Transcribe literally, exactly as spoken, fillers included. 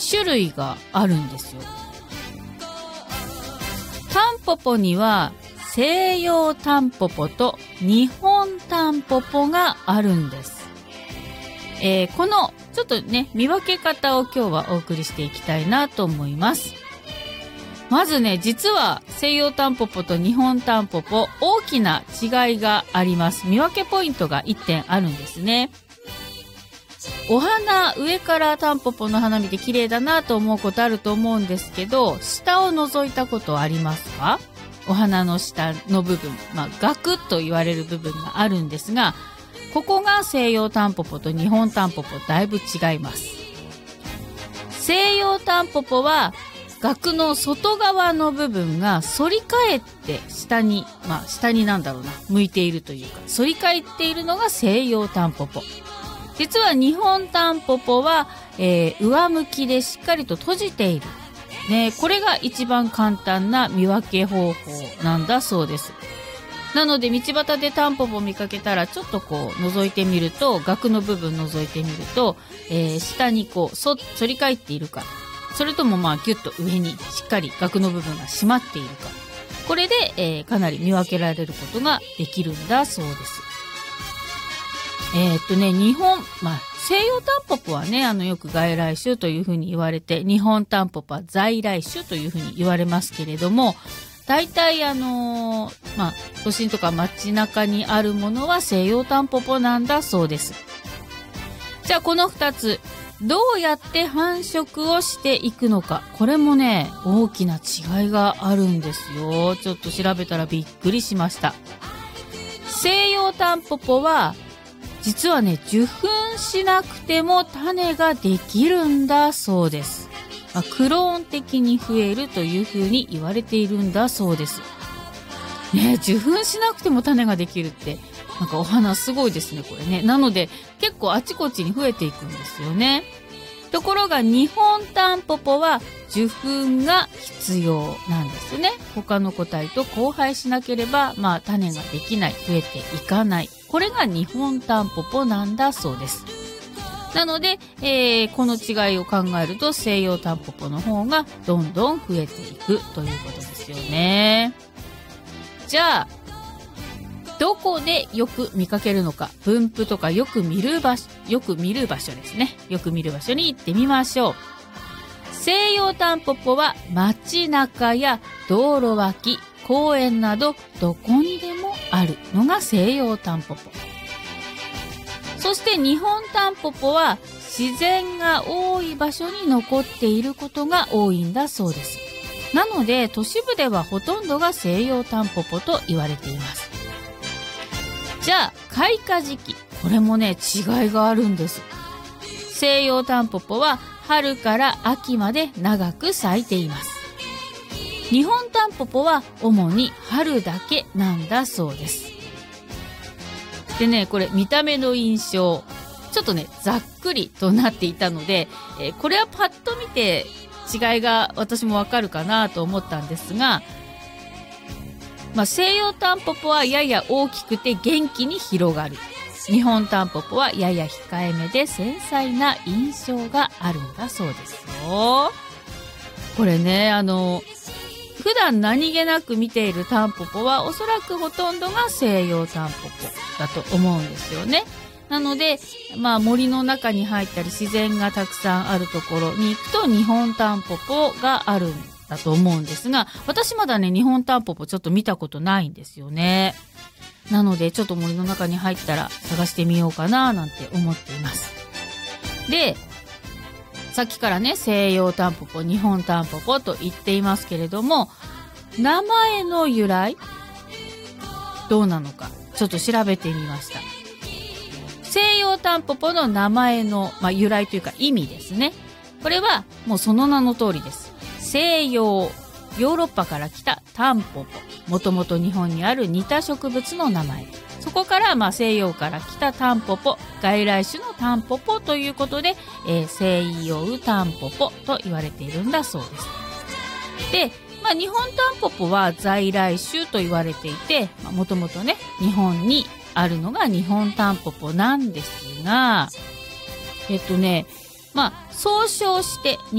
種類があるんですよ。タンポポには西洋タンポポと日本タンポポがあるんです。えー、このちょっとね見分け方を今日はお送りしていきたいなと思います。まずね、実は西洋タンポポと日本タンポポ大きな違いがあります。見分けポイントがいってんあるんですね。お花、上からタンポポの花見て綺麗だなと思うことあると思うんですけど、下を覗いたことありますか？お花の下の部分、まあガクと言われる部分があるんですが、ここが西洋タンポポと日本タンポポだいぶ違います。西洋タンポポはガの外側の部分が反り返って下に、まあ下になんだろうな、向いているというか、反り返っているのが西洋タンポポ。実は日本タンポポは、えー、上向きでしっかりと閉じている。ね、これが一番簡単な見分け方法なんだそうです。なので道端でタンポポ見かけたらちょっとこう覗いてみると、ガクの部分覗いてみると、えー、下にこう反り返っているか、それともまあギュッと上にしっかりガクの部分が締まっているか、これで、えー、かなり見分けられることができるんだそうです。えー、っとね日本、まあ西洋タンポポはね、あのよく外来種というふうに言われて、日本タンポポは在来種というふうに言われますけれども、大体あのー、まあ都心とか街中にあるものは西洋タンポポなんだそうです。じゃあこのふたつどうやって繁殖をしていくのか、これもね大きな違いがあるんですよ。ちょっと調べたらびっくりしました。西洋タンポポは実はね受粉しなくても種ができるんだそうです。まあ、クローン的に増えるというふうに言われているんだそうです。ね、受粉しなくても種ができるってなんかお花すごいですねこれね。なので結構あちこちに増えていくんですよね。ところが日本タンポポは受粉が必要なんですね。他の個体と交配しなければ、まあ種ができない、増えていかない。これが日本タンポポなんだそうです。なので、えー、この違いを考えると西洋タンポポの方がどんどん増えていくということですよね。じゃあどこでよく見かけるのか、分布とかよく見る場所、よく見る場所ですね。よく見る場所に行ってみましょう。西洋タンポポは街中や道路脇、公園などどこにでもあるのが西洋タンポポ。そして日本タンポポは自然が多い場所に残っていることが多いんだそうです。なので都市部ではほとんどが西洋タンポポと言われています。じゃあ開花時期、これもね違いがあるんです。西洋タンポポは春から秋まで長く咲いています。日本タンポポは主に春だけなんだそうです。でね、これ見た目の印象ちょっとねざっくりとなっていたので、えー、これはパッと見て違いが私もわかるかなと思ったんですが、まあ、西洋タンポポはやや大きくて元気に広がる。日本タンポポはやや控えめで繊細な印象があるんだそうですよ。これね、あの普段何気なく見ているタンポポはおそらくほとんどが西洋タンポポだと思うんですよね。なので、まあ森の中に入ったり自然がたくさんあるところに行くと日本タンポポがあるんだと思うんですが、私まだね日本タンポポちょっと見たことないんですよね。なのでちょっと森の中に入ったら探してみようかななんて思っています。で、さっきからね西洋タンポポ、日本タンポポと言っていますけれども、名前の由来どうなのかちょっと調べてみました。西洋タンポポの名前の、まあ、由来というか意味ですね。これはもうその名の通りです。西洋、ヨーロッパから来たタンポポ、もともと日本にある似た植物の名前。そこからまあ西洋から来たタンポポ、外来種のタンポポということで、えー、西洋タンポポと言われているんだそうです。で、まあ、日本タンポポは在来種と言われていて、もともとね日本にあるのが日本タンポポなんですが、えっとねまあ総称して